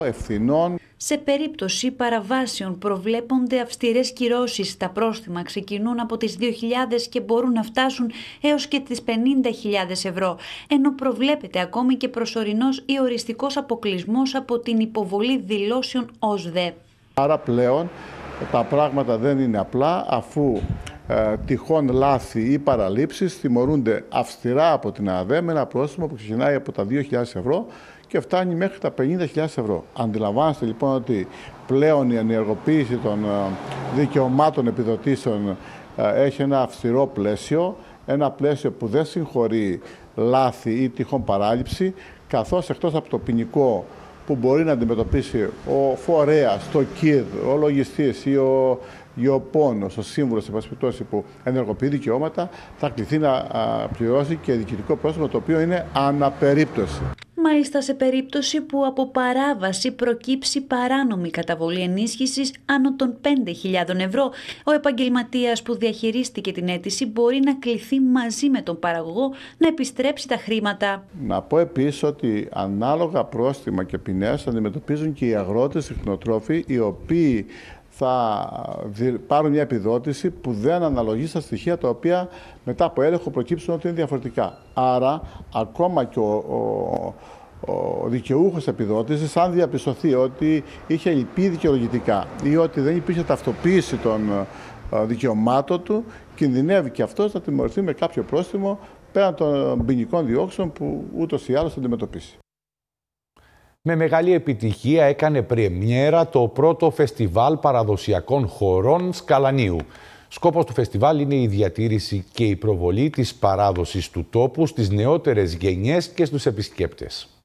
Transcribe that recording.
Ευθυνών. Σε περίπτωση παραβάσεων προβλέπονται αυστηρές κυρώσεις. Τα πρόστιμα ξεκινούν από τις 2.000 και μπορούν να φτάσουν έως και τις 50.000 ευρώ, ενώ προβλέπεται ακόμη και προσωρινός ή οριστικός αποκλεισμός από την υποβολή δηλώσεων ΟΣΔΕ. Άρα πλέον τα πράγματα δεν είναι απλά, αφού τυχόν λάθη ή παραλήψεις τιμωρούνται αυστηρά από την ΑΔΕ με ένα πρόστιμο που ξεκινάει από τα 2.000 ευρώ και φτάνει μέχρι τα 50.000 ευρώ. Αντιλαμβάνεστε λοιπόν ότι πλέον η ενεργοποίηση των δικαιωμάτων επιδοτήσεων έχει ένα αυστηρό πλαίσιο, ένα πλαίσιο που δεν συγχωρεί λάθη ή τυχόν παράληψη, καθώς εκτός από το ποινικό που μπορεί να αντιμετωπίσει ο φορέας, το ΚΙΔ, ο λογιστής ή ο γεωπόνος, ο σύμβουλος που ενεργοποιεί δικαιώματα, θα κληθεί να πληρώσει και διοικητικό πρόστιμο, το οποίο είναι αναπερίπτωση. Μάλιστα, σε περίπτωση που από παράβαση προκύψει παράνομη καταβολή ενίσχυσης άνω των 5.000 ευρώ, ο επαγγελματίας που διαχειρίστηκε την αίτηση μπορεί να κληθεί μαζί με τον παραγωγό να επιστρέψει τα χρήματα. Να πω επίσης ότι ανάλογα πρόστιμα και ποινές αντιμετωπίζουν και οι αγρότες, οι κτηνοτρόφοι, οι οποίοι θα πάρουν μια επιδότηση που δεν αναλογεί στα στοιχεία τα οποία μετά από έλεγχο προκύψουν ότι είναι διαφορετικά. Άρα, ακόμα και ο δικαιούχος επιδότησης, αν διαπιστωθεί ότι είχε λυπεί δικαιολογητικά ή ότι δεν υπήρχε ταυτοποίηση των δικαιωμάτων του, κινδυνεύει και αυτός να τιμωρηθεί με κάποιο πρόστιμο πέραν των ποινικών διώξεων που ούτως ή άλλως θα αντιμετωπίσει. Με μεγάλη επιτυχία έκανε πρεμιέρα το πρώτο φεστιβάλ παραδοσιακών χορών Σκαλανίου. Σκόπος του φεστιβάλ είναι η διατήρηση και η προβολή της παράδοσης του τόπου στις νεότερες γενιές και στους επισκέπτες.